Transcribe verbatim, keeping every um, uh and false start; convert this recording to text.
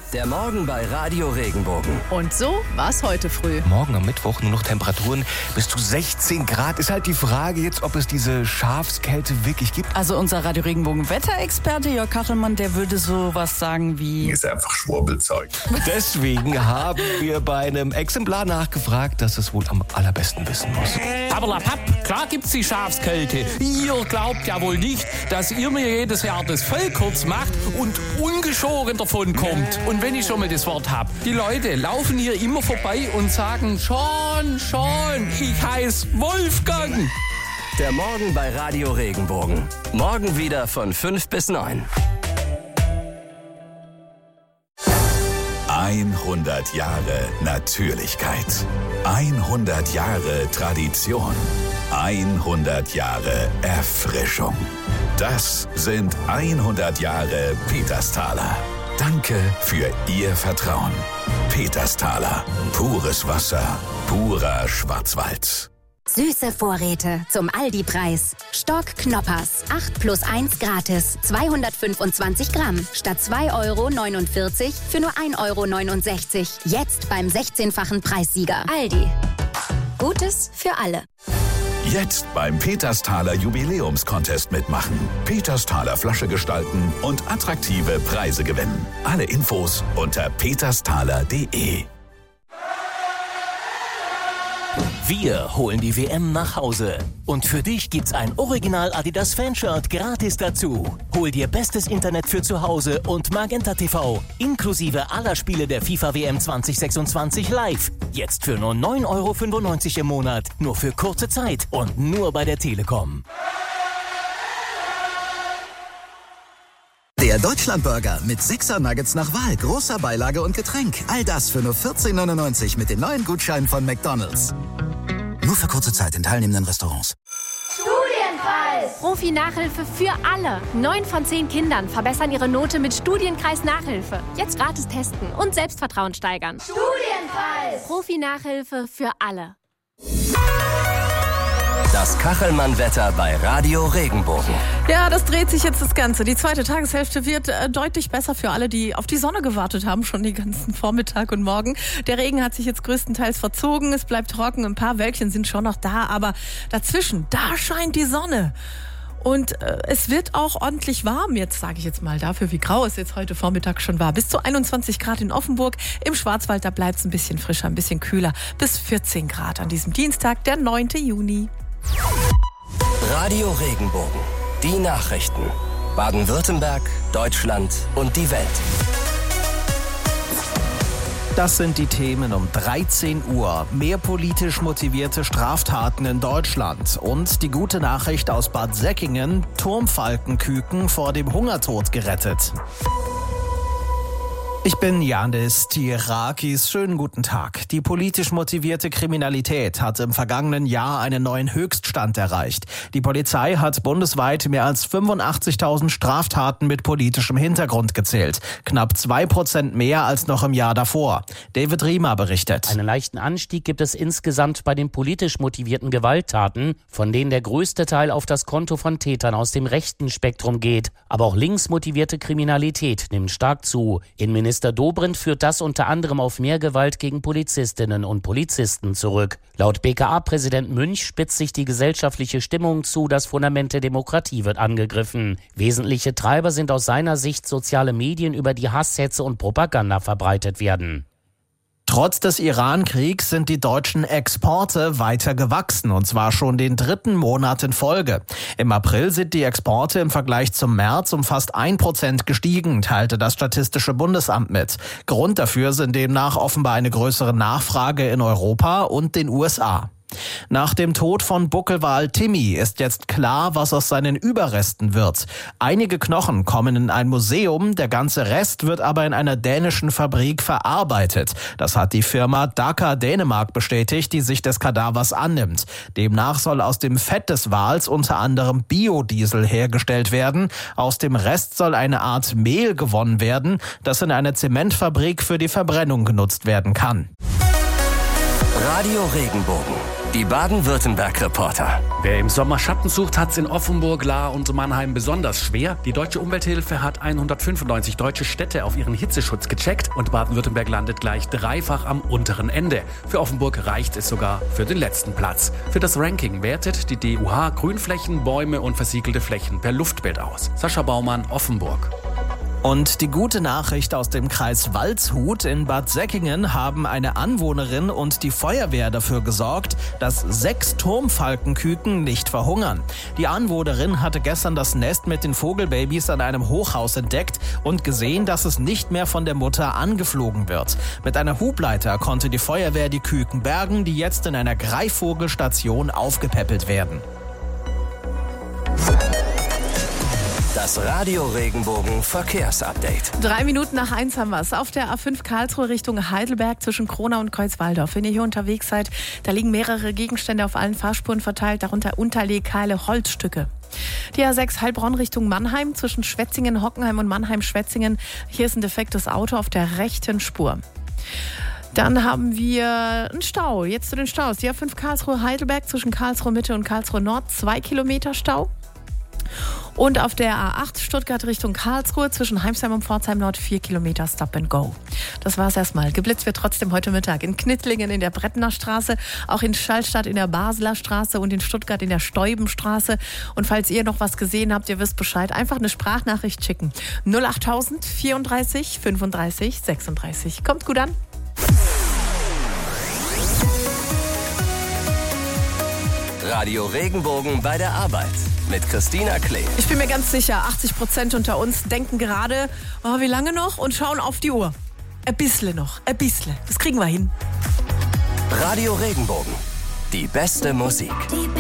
Der Morgen bei Radio Regenbogen. Und so war's heute früh. Morgen am Mittwoch nur noch Temperaturen bis zu sechzehn Grad. Ist halt die Frage jetzt, ob es diese Schafskälte wirklich gibt. Also unser Radio Regenbogen Wetterexperte Jörg Kachelmann, der würde sowas sagen wie... Ist einfach Schwurbelzeug. Deswegen haben wir bei einem Exemplar nachgefragt, das es wohl am allerbesten wissen muss. Papp, klar gibt's die Schafskälte. Ihr glaubt ja wohl nicht, dass ihr mir jedes Jahr das Fell kurz macht und ungeschoren davon kommt. Und wenn ich schon mal das Wort hab, die Leute laufen hier immer vorbei und sagen, schon, schon, ich heiß Wolfgang. Der Morgen bei Radio Regenbogen. Morgen wieder von fünf bis neun. hundert Jahre Natürlichkeit. hundert Jahre Tradition. hundert Jahre Erfrischung. Das sind hundert Jahre Petersthaler. Danke für Ihr Vertrauen. Petersthaler. Pures Wasser. Purer Schwarzwald. Süße Vorräte zum Aldi-Preis. Stock Knoppers. acht plus eins gratis. zweihundertfünfundzwanzig Gramm. Statt zwei Euro neunundvierzig für nur ein Euro neunundsechzig. Jetzt beim sechzehnfachen Preissieger. Aldi. Gutes für alle. Jetzt beim Petersthaler Jubiläumscontest mitmachen. Petersthaler Flasche gestalten und attraktive Preise gewinnen. Alle Infos unter petersthaler punkt de. Wir holen die W M nach Hause. Und für dich gibt's ein Original Adidas Fanshirt gratis dazu. Hol dir bestes Internet für zu Hause und Magenta T V. Inklusive aller Spiele der FIFA W M zwanzig sechsundzwanzig live. Jetzt für nur neun Euro fünfundneunzig im Monat. Nur für kurze Zeit und nur bei der Telekom. Der Deutschlandburger mit sechser Nuggets nach Wahl, großer Beilage und Getränk. All das für nur vierzehn neunundneunzig mit den neuen Gutscheinen von McDonald's. Nur für kurze Zeit in teilnehmenden Restaurants. Studienpreis! Profi-Nachhilfe für alle. Neun von zehn Kindern verbessern ihre Note mit Studienkreis-Nachhilfe. Jetzt gratis testen und Selbstvertrauen steigern. Studienpreis! Profi-Nachhilfe für alle. Das Kachelmann-Wetter bei Radio Regenbogen. Ja, das dreht sich jetzt das Ganze. Die zweite Tageshälfte wird äh, deutlich besser für alle, die auf die Sonne gewartet haben, schon den ganzen Vormittag und Morgen. Der Regen hat sich jetzt größtenteils verzogen, es bleibt trocken, ein paar Wölkchen sind schon noch da, aber dazwischen, da scheint die Sonne. Und äh, es wird auch ordentlich warm, jetzt sage ich jetzt mal dafür, wie grau es jetzt heute Vormittag schon war. Bis zu einundzwanzig Grad in Offenburg, im Schwarzwald, da bleibt es ein bisschen frischer, ein bisschen kühler, bis vierzehn Grad an diesem Dienstag, der neunten Juni. Radio Regenbogen. Die Nachrichten. Baden-Württemberg, Deutschland und die Welt. Das sind die Themen um dreizehn Uhr. Mehr politisch motivierte Straftaten in Deutschland. Und die gute Nachricht aus Bad Säckingen: Turmfalkenküken vor dem Hungertod gerettet. Ich bin Janis Tirakis. Schönen guten Tag. Die politisch motivierte Kriminalität hat im vergangenen Jahr einen neuen Höchststand erreicht. Die Polizei hat bundesweit mehr als fünfundachtzigtausend Straftaten mit politischem Hintergrund gezählt. Knapp zwei Prozent mehr als noch im Jahr davor. David Riemer berichtet. Einen leichten Anstieg gibt es insgesamt bei den politisch motivierten Gewalttaten, von denen der größte Teil auf das Konto von Tätern aus dem rechten Spektrum geht. Aber auch links motivierte Kriminalität nimmt stark zu. Innenminister Minister Dobrindt führt das unter anderem auf mehr Gewalt gegen Polizistinnen und Polizisten zurück. Laut B K A-Präsident Münch spitzt sich die gesellschaftliche Stimmung zu, das Fundament der Demokratie wird angegriffen. Wesentliche Treiber sind aus seiner Sicht soziale Medien, über die Hasshetze und Propaganda verbreitet werden. Trotz des Iran-Kriegs sind die deutschen Exporte weiter gewachsen, und zwar schon den dritten Monat in Folge. Im April sind die Exporte im Vergleich zum März um fast ein Prozent gestiegen, teilte das Statistische Bundesamt mit. Grund dafür sind demnach offenbar eine größere Nachfrage in Europa und den U S A. Nach dem Tod von Buckelwal Timmy ist jetzt klar, was aus seinen Überresten wird. Einige Knochen kommen in ein Museum, der ganze Rest wird aber in einer dänischen Fabrik verarbeitet. Das hat die Firma Daka Dänemark bestätigt, die sich des Kadavers annimmt. Demnach soll aus dem Fett des Wals unter anderem Biodiesel hergestellt werden. Aus dem Rest soll eine Art Mehl gewonnen werden, das in einer Zementfabrik für die Verbrennung genutzt werden kann. Radio Regenbogen. Die Baden-Württemberg-Reporter. Wer im Sommer Schatten sucht, hat's in Offenburg, Lahr und Mannheim besonders schwer. Die Deutsche Umwelthilfe hat hundertfünfundneunzig deutsche Städte auf ihren Hitzeschutz gecheckt und Baden-Württemberg landet gleich dreifach am unteren Ende. Für Offenburg reicht es sogar für den letzten Platz. Für das Ranking wertet die D U H Grünflächen, Bäume und versiegelte Flächen per Luftbild aus. Sascha Baumann, Offenburg. Und die gute Nachricht aus dem Kreis Waldshut in Bad Säckingen haben eine Anwohnerin und die Feuerwehr dafür gesorgt, dass sechs Turmfalkenküken nicht verhungern. Die Anwohnerin hatte gestern das Nest mit den Vogelbabys an einem Hochhaus entdeckt und gesehen, dass es nicht mehr von der Mutter angeflogen wird. Mit einer Hubleiter konnte die Feuerwehr die Küken bergen, die jetzt in einer Greifvogelstation aufgepäppelt werden. Das Radio Regenbogen Verkehrsupdate. Drei Minuten nach eins haben wir es. Auf der A fünf Karlsruhe Richtung Heidelberg zwischen Kronau und Kreuzwaldorf. Wenn ihr hier unterwegs seid, da liegen mehrere Gegenstände auf allen Fahrspuren verteilt, darunter unterlegale Holzstücke. Die A sechs Heilbronn Richtung Mannheim zwischen Schwetzingen, Hockenheim und Mannheim-Schwetzingen. Hier ist ein defektes Auto auf der rechten Spur. Dann haben wir einen Stau. Jetzt zu den Staus. Die A fünf Karlsruhe Heidelberg zwischen Karlsruhe Mitte und Karlsruhe Nord. Zwei Kilometer Stau. Und auf der A acht Stuttgart Richtung Karlsruhe zwischen Heimsheim und Pforzheim Nord vier Kilometer Stop and Go. Das war's erstmal. Geblitzt wird trotzdem heute Mittag in Knittlingen in der Brettener Straße, auch in Schallstadt in der Basler Straße und in Stuttgart in der Steubenstraße. Und falls ihr noch was gesehen habt, ihr wisst Bescheid, einfach eine Sprachnachricht schicken. null achttausend vierunddreißig fünfunddreißig sechsunddreißig. Kommt gut an. Radio Regenbogen bei der Arbeit mit Christina Klee. Ich bin mir ganz sicher, achtzig Prozent unter uns denken gerade, oh, wie lange noch? Und schauen auf die Uhr. Ein bisschen noch, ein bisschen. Das kriegen wir hin. Radio Regenbogen. Die beste Musik.